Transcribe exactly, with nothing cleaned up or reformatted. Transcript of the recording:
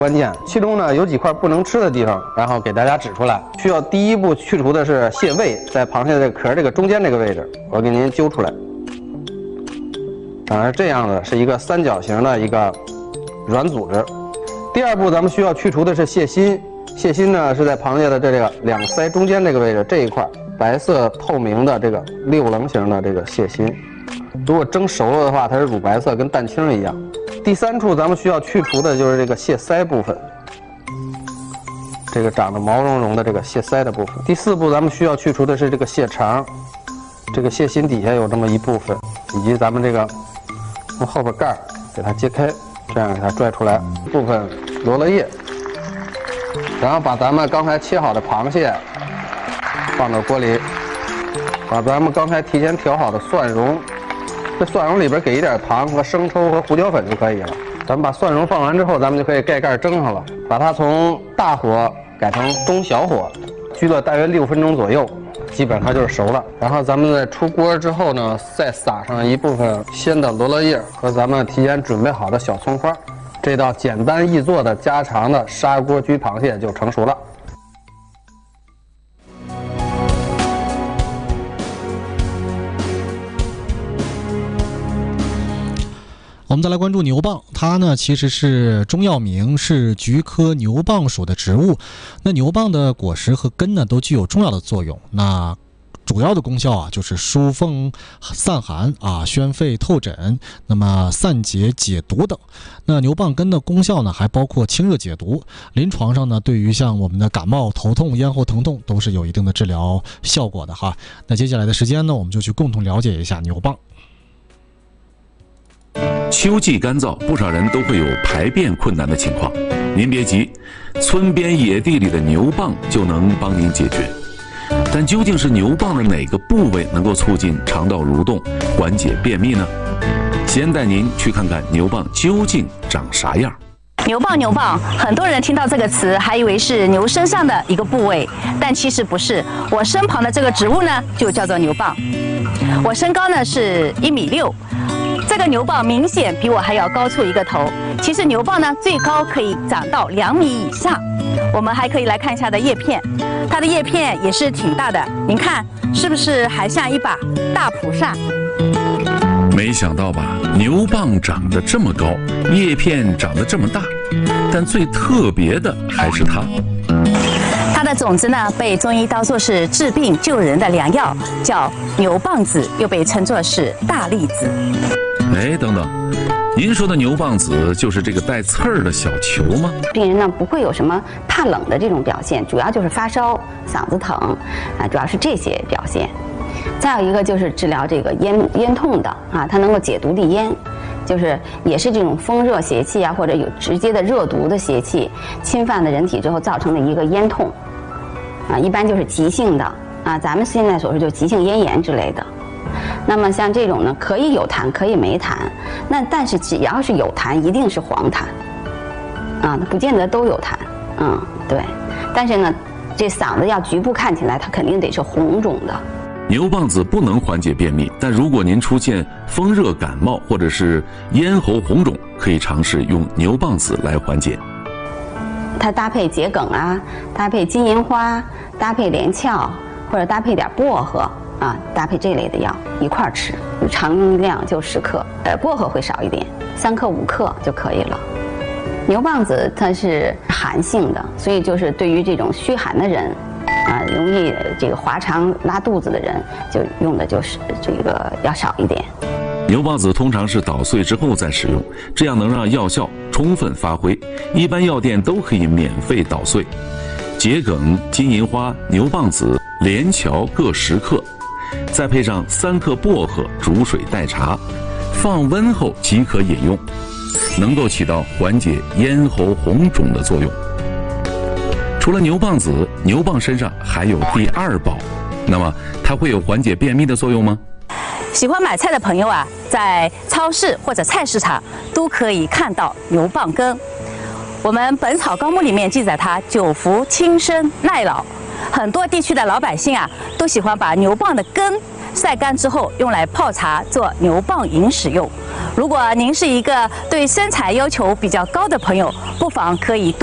关键，其中呢有几块不能吃的地方，然后给大家指出来。需要第一步去除的是蟹胃，在螃蟹的这个壳这个中间这个位置，我给您揪出来。啊，是这样的，是一个三角形的一个软组织。第二步，咱们需要去除的是蟹心，蟹心呢是在螃蟹的这个两鳃中间这个位置这一块白色透明的这个六棱形的这个蟹心。如果蒸熟了的话，它是乳白色，跟蛋清一样。第三处咱们需要去除的就是这个蟹腮部分，这个长得毛茸茸的这个蟹腮的部分。第四步咱们需要去除的是这个蟹肠，这个蟹心底下有这么一部分，以及咱们这个从后边盖儿给它揭开，这样给它拽出来部分罗勒叶，然后把咱们刚才切好的螃蟹放到锅里，把咱们刚才提前调好的蒜蓉。这蒜蓉里边给一点糖和生抽和胡椒粉就可以了。咱们把蒜蓉放完之后，咱们就可以盖盖蒸上了。把它从大火改成中小火，居了大约六分钟左右，基本上就是熟了。然后咱们在出锅之后呢，再撒上一部分鲜的罗勒叶和咱们提前准备好的小葱花。这道简单易做的家常的砂锅焗螃蟹就成熟了。 我们再来关注牛蒡，它呢其实是中药名，是菊科牛蒡属的植物。那牛蒡的果实和根呢都具有重要的作用。那主要的功效啊就是疏风散寒啊，宣肺透疹，那么散结解毒等。那牛蒡根的功效呢还包括清热解毒，临床上呢对于像我们的感冒、头痛、咽喉疼痛都是有一定的治疗效果的哈。那接下来的时间呢，我们就去共同了解一下牛蒡。 秋季干燥，不少人都会有排便困难的情况。您别急，村边野地里的牛蒡就能帮您解决。但究竟是牛蒡的哪个部位能够促进肠道蠕动，缓解便秘呢？先带您去看看牛蒡究竟长啥样。 牛蒡，牛蒡，很多人听到这个词还以为是牛身上的一个部位，但其实不是。我身旁的这个植物呢，就叫做牛蒡。我身高呢是一米六。这个牛蒡明显比我还要高出一个头。其实牛蒡呢，最高可以长到两米以上。我们还可以来看一下它的叶片，它的叶片也是挺大的。您看，是不是还像一把大蒲扇？ 没想到吧，牛蒡长得这么高，叶片长得这么大，但最特别的还是它。 它的种子呢，被中医当作是治病救人的良药，叫牛蒡子，又被称作是大栗子。 哎，等等，您说的牛蒡子就是这个带刺儿的小球吗？ 病人呢不会有什么怕冷的这种表现，主要就是发烧、嗓子疼啊，主要是这些表现。再有一个就是治疗这个咽咽痛的啊，它能够解毒利咽。就是也是这种风热邪气啊，或者有直接的热毒的邪气侵犯了人体之后造成的一个咽痛，啊，一般就是急性的啊，咱们现在所说就是急性咽炎之类的。那么像这种呢，可以有痰，可以没痰，那但是只要是有痰，一定是黄痰，啊，不见得都有痰，嗯，对。但是呢，这嗓子要局部看起来，它肯定得是红肿的。 牛蒡子不能缓解便秘，但如果您出现风热感冒或者是咽喉红肿，可以尝试用牛蒡子来缓解。 它搭配桔梗啊，搭配金银花，搭配连翘，或者搭配点薄荷啊，搭配这类的药一块儿吃，常用量就十克，呃，薄荷会少一点，三克五克就可以了。牛蒡子它是寒性的，所以就是对于这种虚寒的人。啊，容易这个滑肠拉肚子的人，就用的就是这个要少一点。 牛蒡子通常是捣碎之后再使用，这样能让药效充分发挥。一般药店都可以免费捣碎。桔梗、金银花、牛蒡子、连翘各十克，再配上三克薄荷，煮水代茶，放温后即可饮用，能够起到缓解咽喉红肿的作用。除了牛蒡子，牛蒡身上还有第二宝，那么它会有缓解便秘的作用吗？ 喜欢买菜的朋友啊，在超市或者菜市场都可以看到牛蒡根。我们《本草纲目》里面记载它久服轻身耐老，很多地区的老百姓啊都喜欢把牛蒡的根晒干之后用来泡茶做牛蒡饮使用。如果您是一个对身材要求比较高的朋友，不妨可以多